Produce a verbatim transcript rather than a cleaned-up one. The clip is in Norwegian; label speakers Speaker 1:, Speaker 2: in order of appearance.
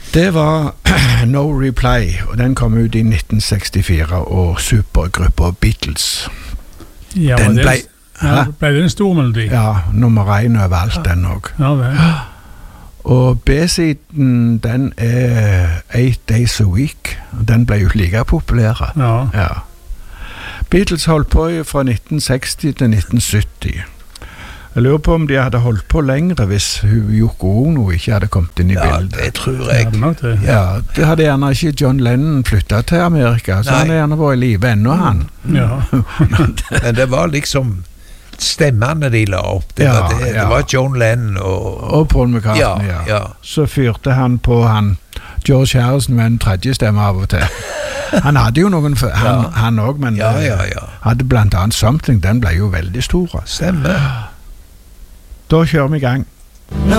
Speaker 1: Det var No Reply, og den kom ut i nitten sekstifire, og supergruppa Beatles.
Speaker 2: Ja,
Speaker 1: den
Speaker 2: det,
Speaker 1: ble,
Speaker 2: ja, ble det en stor melodi?
Speaker 1: Ja, nummer én overalt, ja. Den også.
Speaker 2: Ja, vel.
Speaker 1: Og B-siden, den er Eight Days a Week, og den ble jo like populær.
Speaker 2: Ja.
Speaker 1: Ja. Beatles holdt på fra nitten seksti til nitten sytti. Jeg lurer på om de hadde holdt på lengre hvis Yoko Ono ikke hadde kommet inn i
Speaker 3: ja,
Speaker 1: bildet.
Speaker 3: Ja, det tror jeg.
Speaker 2: Ja, det,
Speaker 1: ja, det hadde gjerne ikke John Lennon flyttet til Amerika, så Nei. Han hadde gjerne vært i live ennå, han.
Speaker 2: Ja.
Speaker 3: Men det var liksom stemmene de la opp. Det,
Speaker 1: ja,
Speaker 3: var, det,
Speaker 1: ja.
Speaker 3: det var John Lennon og...
Speaker 1: Og Paul McCartney,
Speaker 3: ja,
Speaker 1: ja.
Speaker 3: ja.
Speaker 1: Så fyrte han på han George Harrison med en tredje stemme av og til. Han hadde jo noen, han, ja. han også, men
Speaker 3: ja, ja, ja.
Speaker 1: hadde blant annet Something, den ble jo veldig stor.
Speaker 3: Stemme.
Speaker 1: Da kjører vi i gang.
Speaker 4: No